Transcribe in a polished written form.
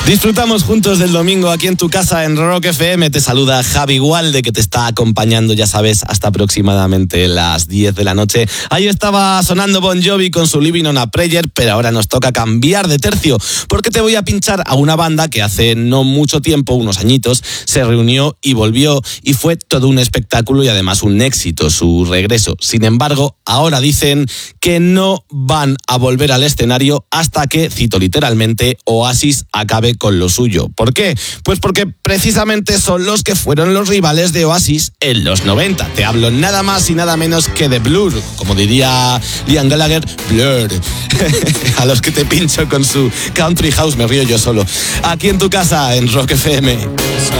Disfrutamos juntos del domingo aquí en tu casa en Rock FM. Te saluda Javi Gualde, que te está acompañando, ya sabes, hasta aproximadamente las 10 de la noche. Ahí estaba sonando Bon Jovi con su Living on a Prayer, pero ahora nos toca cambiar de tercio, porque te voy a pinchar a una banda que hace no mucho tiempo, unos añitos, se reunió y volvió, y fue todo un espectáculo y además un éxito su regreso. Sin embargo, ahora dicen que no van a volver al escenario hasta que, cito literalmente, Oasis acabe con lo suyo. ¿Por qué? Pues porque precisamente son los que fueron los rivales de Oasis en los 90. Te hablo nada más y nada menos que de Blur, como diría Liam Gallagher, Blur. A los que te pincho con su Country House, me río yo solo. Aquí en tu casa, en Rock FM.